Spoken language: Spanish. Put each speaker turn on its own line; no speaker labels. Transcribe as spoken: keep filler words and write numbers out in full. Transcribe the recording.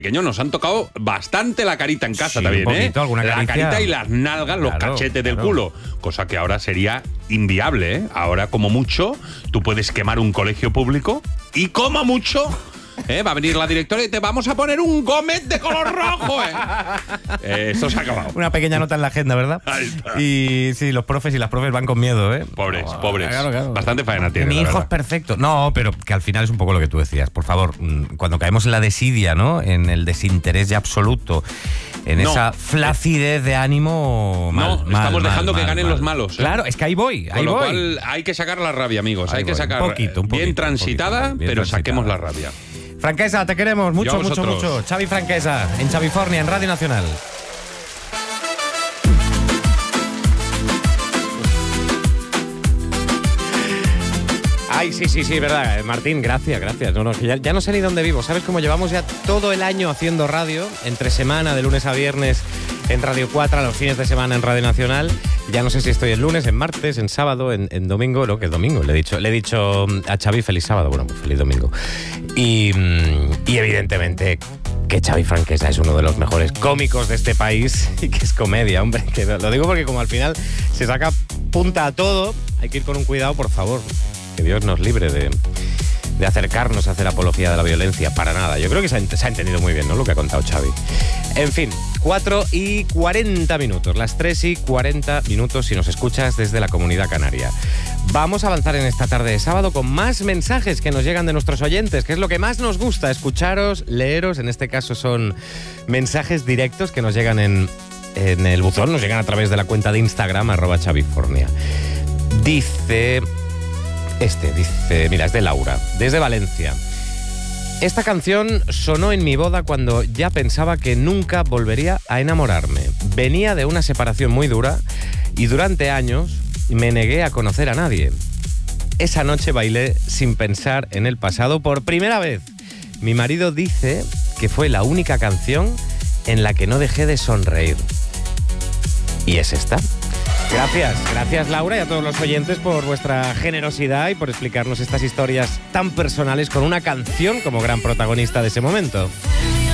pequeños nos han tocado bastante la carita en casa
Sí,
también,
un poquito,
¿eh?
alguna
La
caricia.
carita y las nalgas, los
Claro,
cachetes del
claro.
culo. Cosa que ahora sería inviable, ¿eh? Ahora, como mucho, tú puedes quemar un colegio público y como mucho... ¿Eh? Va a venir la directora y te vamos a poner un Gómez de color rojo, ¿eh? eh esto se ha acabado.
Una pequeña nota en la agenda, ¿verdad?
Ahí está.
Y sí, los profes y las profes van con miedo, ¿eh?
Pobres,
Oh,
pobres.
claro, claro.
Bastante faena tiene,
Mi
la
hijo
verdad.
es perfecto. No, pero que al final es un poco lo que tú decías. Por favor, mm, cuando caemos en la desidia, ¿no? En el desinterés ya absoluto, en
No.
esa flacidez de ánimo. Mal,
No,
mal,
estamos
mal,
dejando que
mal,
ganen
mal.
los malos, ¿eh?
Claro, es que ahí voy,
Con
ahí
lo
voy.
cual hay que sacar la rabia, amigos.
Ahí
hay que
voy.
sacar
Un poquito, un
bien
poquito,
transitada,
un poquito, bien
pero saquemos la
transitada.
rabia.
Franquesa, te queremos mucho,
Yo a
mucho,
vosotros.
mucho. Xavi Franquesa, en Xavifornia, en Radio Nacional. Ay, sí, sí, sí, verdad. Eh, Martín, gracias, gracias. No, no, que ya, ya no sé ni dónde vivo. ¿Sabes cómo llevamos ya todo el año haciendo radio? Entre semana, de lunes a viernes en Radio cuatro, a los fines de semana en Radio Nacional. Ya no sé si estoy el lunes, en martes, en sábado, en, en domingo. No, que es domingo. Le he dicho, le he dicho a Xavi feliz sábado. Bueno, pues feliz domingo. Y, y evidentemente que Xavi Franquesa es uno de los mejores cómicos de este país y que es comedia, hombre. Que lo digo porque como al final se saca punta a todo, hay que ir con un cuidado, por favor. Que Dios nos libre de, de acercarnos a hacer apología de la violencia, para nada. Yo creo que se ha, se ha entendido muy bien, ¿no?, lo que ha contado Xavi. En fin, cuatro y cuarenta minutos, las tres y cuarenta minutos si nos escuchas desde la Comunidad Canaria. Vamos a avanzar en esta tarde de sábado con más mensajes que nos llegan de nuestros oyentes, que es lo que más nos gusta, escucharos, leeros. En este caso son mensajes directos que nos llegan en, en el buzón, nos llegan a través de la cuenta de Instagram, arroba Xavifornia. Dice... Este, dice, mira, es de Laura, desde Valencia. Esta canción sonó en mi boda cuando ya pensaba que nunca volvería a enamorarme. Venía de una separación muy dura y durante años me negué a conocer a nadie. Esa noche bailé sin pensar en el pasado por primera vez. Mi marido dice que fue la única canción en la que no dejé de sonreír. Y es esta. Gracias, gracias Laura y a todos los oyentes por vuestra generosidad y por explicarnos estas historias tan personales con una canción como gran protagonista de ese momento.